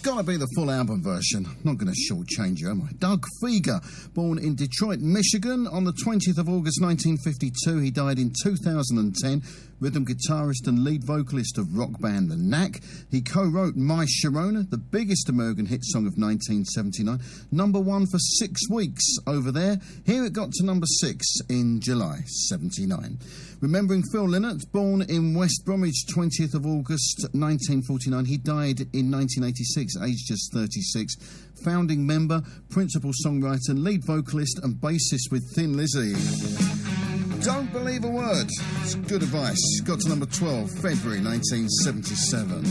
Gotta be the full album version. Not going to shortchange you, am I? Doug Fieger, born in Detroit, Michigan on the 20th of August 1952. He died in 2010. Rhythm guitarist and lead vocalist of rock band The Knack. He co-wrote My Sharona, the biggest American hit song of 1979. Number 1 for 6 weeks over there. Here it got to number 6 in July 79. Remembering Phil Lynott, born in West Bromwich, 20th of August 1949. He died in 1986, aged just 36. Founding member, principal songwriter, lead vocalist and bassist with Thin Lizzy. Don't believe a word. It's good advice. Got to number 12, February 1977.